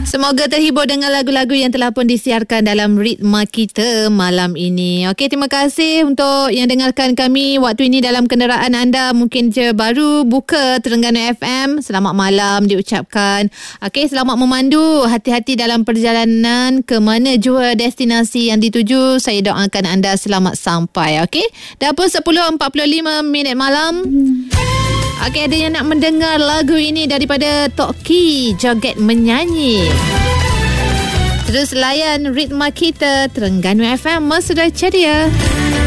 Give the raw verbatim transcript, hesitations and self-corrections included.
Semoga terhibur dengan lagu-lagu yang telah pun disiarkan dalam ritma kita malam ini. Okey, terima kasih untuk yang dengarkan kami waktu ini dalam kenderaan anda. Mungkin je baru buka Terengganu F M. Selamat malam diucapkan. Okey, selamat memandu. Hati-hati dalam perjalanan ke mana jua destinasi yang dituju. Saya doakan anda selamat sampai. Okey, dah pun sepuluh empat puluh lima minit malam. Okey, ada yang nak mendengar lagu ini daripada Toki, Joget Menyanyi. Terus layan ritma kita Terengganu F M, sudah ceria.